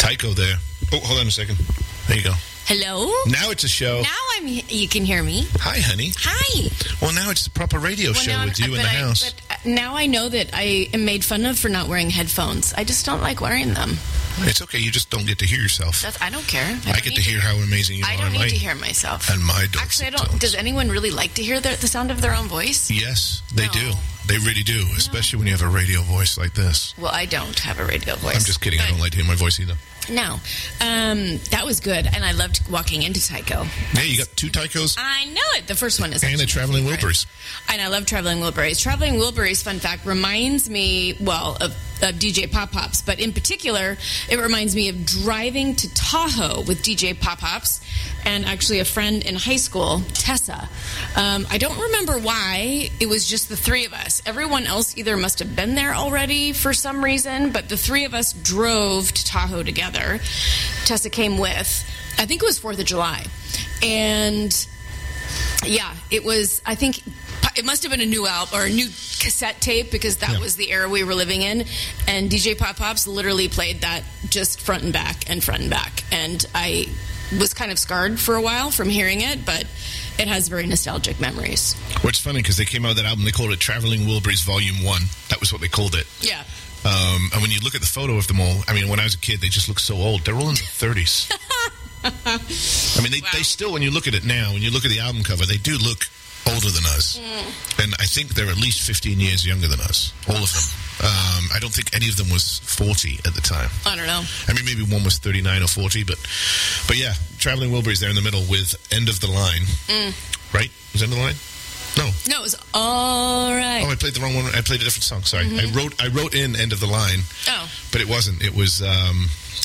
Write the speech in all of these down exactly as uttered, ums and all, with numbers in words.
Tycho there. Oh, hold on a second. There you go. Hello? Now it's a show. Now I'm. You can hear me. Hi, honey. Hi. Well, now it's a proper radio well, show now, with you in but the I, house. But now I know that I am made fun of for not wearing headphones. I just don't like wearing them. It's okay. You just don't get to hear yourself. That's, I don't care. I, I, don't get to hear how amazing you I are. don't need my, to hear myself. And my dulcet Actually, I don't. tones. Does anyone really like to hear the, the sound of their own voice? Yes, they No. do. They really do, especially when you have a radio voice like this. Well, I don't have a radio voice. I'm just kidding. But I don't like to hear my voice either. No. Um, that was good, and I loved walking into Tycho. Yeah, you got two Tychos I know it. The first one is and a actually Traveling my favorite. Wilburys. And I love Traveling Wilburys. Traveling Wilburys, fun fact, reminds me, well, of, of D J Pop Pops, but in particular, it reminds me of driving to Tahoe with D J Pop Pops and actually a friend in high school, Tessa. Um, I don't remember why. It was just the three of us. Everyone else either must have been there already for some reason, but the three of us drove to Tahoe together. Tessa came with, I think it was fourth of July. And yeah, it was, I think, it must have been a new album or a new cassette tape because that Yeah. was the era we were living in. And D J Pop Pops literally played that just front and back and front and back. And I was kind of scarred for a while from hearing it, but it has very nostalgic memories. Well, it's funny because they came out with that album, they called it Traveling Wilburys Volume one. That was what they called it. Yeah. Um, and when you look at the photo of them all, I mean, when I was a kid, they just look so old. They're all in their thirties. I mean, they, Wow. they still, when you look at it now, when you look at the album cover, they do look older than us. Mm. And I think they're at least fifteen years younger than us, all of them. Um, I don't think any of them was forty at the time. I don't know. I mean, maybe one was thirty-nine or forty, but but yeah, Traveling Wilburys there in the middle with End of the Line. Mm. Right? Was End of the Line? No. No, it was all right. Oh, I played the wrong one. I played a different song. Sorry. Mm-hmm. I wrote I wrote in End of the Line. Oh. But it wasn't. It was... Um...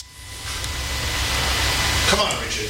Come on, Richard.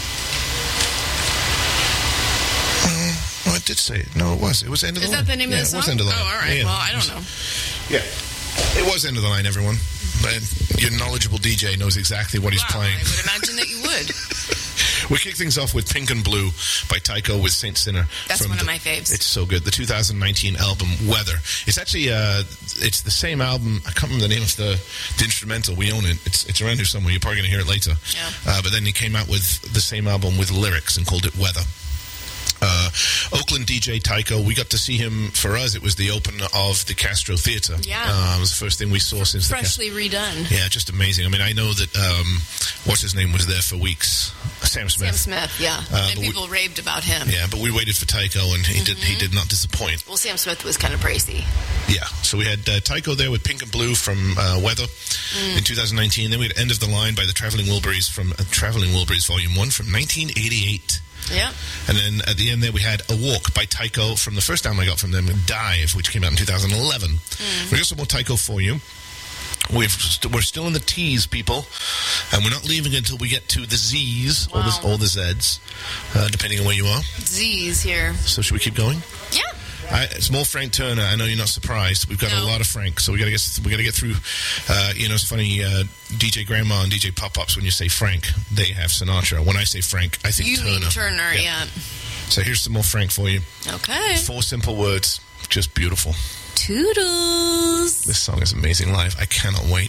Oh, I did say it. No, it was. It was End of the Is Line. that the name yeah, of the song? It was End of the Line. Oh, all right. Yeah, yeah. Well, I don't It was- know. Yeah. It was End of the Line, everyone. And your knowledgeable D J knows exactly what he's Wow, playing. I would imagine that you would. We kick things off with Pink and Blue by Tycho with Saint Sinner. That's from one of the- my faves. It's so good. The two thousand nineteen album, Weather. It's actually, uh, it's the same album. I can't remember the name of the, the instrumental. We own it. It's it's around here somewhere. You're probably going to hear it later. Yeah. Uh, but then he came out with the same album with lyrics and called it Weather. Uh, Oakland D J Tycho, we got to see him, for us, it was the open of the Castro Theatre. Yeah. Uh, it was the first thing we saw since Freshly the Castro. redone. Yeah, just amazing. I mean, I know that, um, what's his name was there for weeks? Sam Smith. Sam Smith, yeah. Uh, and but we- people raved about him. Yeah, but we waited for Tycho, and he did he did not disappoint. Well, Sam Smith was kind of bracy. Yeah, so we had uh, Tycho there with Pink and Blue from uh, Weather in two thousand nineteen. Then we had End of the Line by the Traveling Wilburys from uh, Traveling Wilburys Volume one from nineteen eighty-eight. Yeah. And then at the end there we had A Walk by Tycho from the first album I got from them, Dive, which came out in two thousand eleven. Mm. We got some more Tycho for you. We've st- we're still in the T's, people, and we're not leaving until we get to the Z's Wow. or the, or the Z's, uh, depending on where you are. Z's here. So should we keep going? Yeah. I, it's more Frank Turner. I know you're not surprised. We've got No. a lot of Frank, so we got to get we got to get through. Uh, you know, it's funny. Uh, D J Grandma and D J Pop Pops. When you say Frank, they have Sinatra. When I say Frank, I think You Turner. mean Turner, Yeah. yeah. So here's some more Frank for you. Okay. Four simple words, just beautiful. Toodles. This song is amazing live. I cannot wait.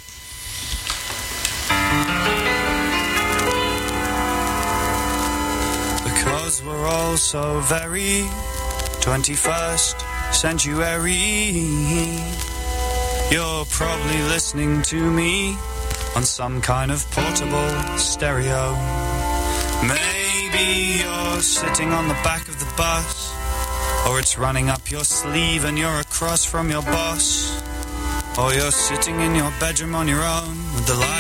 Because we're all so very twenty-first century. You're probably listening to me on some kind of portable stereo. Maybe you're sitting on the back of the bus, or it's running up your sleeve and you're across from your boss, or you're sitting in your bedroom on your own with the light